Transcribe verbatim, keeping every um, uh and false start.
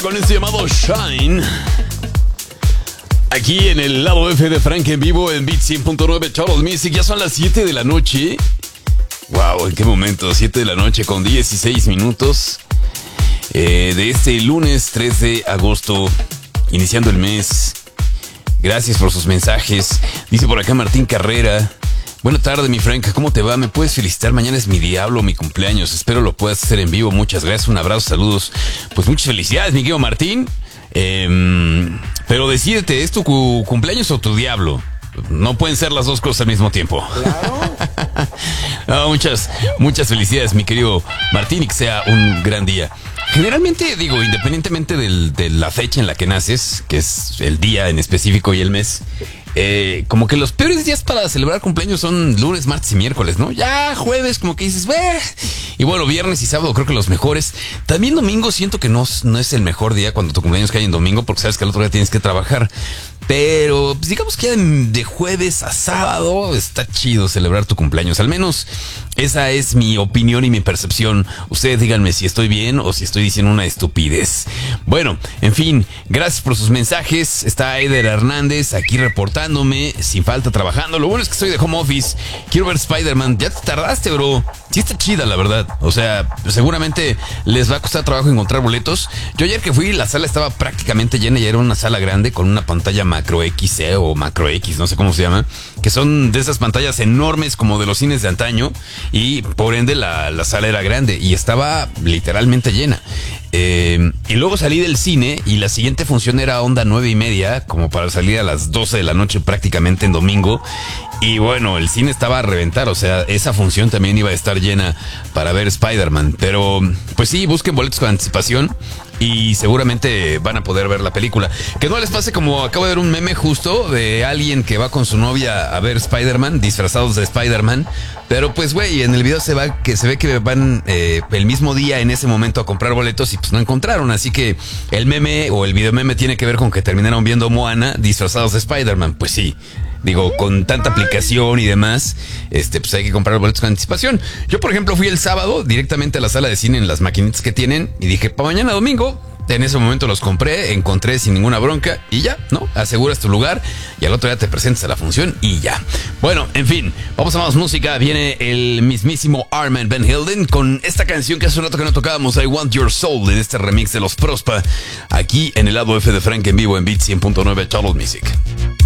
Con este llamado Shine. Aquí en el lado F de Frank en vivo en Beat cien punto nueve Charles Music. Ya son las siete de la noche. Wow, ¿en qué momento? siete de la noche con dieciséis minutos. Eh, de este lunes tres de agosto. Iniciando el mes. Gracias por sus mensajes. Dice por acá Martín Carrera. Buena tarde, mi Frank, ¿cómo te va? ¿Me puedes felicitar? Mañana es mi diablo, mi cumpleaños. Espero lo puedas hacer en vivo. Muchas gracias, un abrazo, saludos. Pues muchas felicidades, mi querido Martín. Eh, pero decídete, ¿es tu cu- cumpleaños o tu diablo? No pueden ser las dos cosas al mismo tiempo. Claro. No, muchas, muchas felicidades, mi querido Martín, y que sea un gran día. Generalmente, digo, independientemente del, de la fecha en la que naces, que es el día en específico y el mes, eh, como que los peores días para celebrar cumpleaños son lunes, martes y miércoles, ¿no? Ya jueves como que dices, ¡Beh! Y bueno, viernes y sábado creo que los mejores. También domingo siento que no, no es el mejor día cuando tu cumpleaños cae en domingo, porque sabes que el otro día tienes que trabajar. Pero pues digamos que de jueves a sábado está chido celebrar tu cumpleaños. Al menos esa es mi opinión y mi percepción. Ustedes díganme si estoy bien o si estoy diciendo una estupidez. Bueno, en fin, gracias por sus mensajes. Está Eder Hernández aquí reportándome, sin falta trabajando. Lo bueno es que estoy de home office. Quiero ver Spider-Man. Ya te tardaste, bro. Sí está chida, la verdad. O sea, seguramente les va a costar trabajo encontrar boletos. Yo ayer que fui, la sala estaba prácticamente llena y era una sala grande con una pantalla macro X E o macro X, no sé cómo se llama, que son de esas pantallas enormes como de los cines de antaño, y por ende la, la sala era grande y estaba literalmente llena. Eh, y luego salí del cine y la siguiente función era onda nueve y media, como para salir a las doce de la noche prácticamente en domingo. Y bueno, el cine estaba a reventar, o sea, esa función también iba a estar llena para ver Spider-Man. Pero, pues sí, busquen boletos con anticipación y seguramente van a poder ver la película. Que no les pase como acabo de ver un meme justo de alguien que va con su novia a ver Spider-Man, disfrazados de Spider-Man. Pero pues, güey, en el video se va que se ve que van eh, el mismo día en ese momento a comprar boletos y pues no encontraron. Así que el meme o el video meme tiene que ver con que terminaron viendo Moana disfrazados de Spider-Man. Pues sí. Digo, con tanta aplicación y demás, este, pues hay que comprar boletos con anticipación. Yo, por ejemplo, fui el sábado directamente a la sala de cine en las maquinitas que tienen y dije, para mañana domingo. En ese momento los compré, encontré sin ninguna bronca y ya, ¿no? Aseguras tu lugar y al otro día te presentas a la función y ya. Bueno, en fin, vamos a más música. Viene el mismísimo Armand Van Helden con esta canción que hace un rato que no tocábamos, I Want Your Soul, en este remix de los Prospa, aquí en el lado F de Frank en vivo en Beat cien punto nueve Charles Music.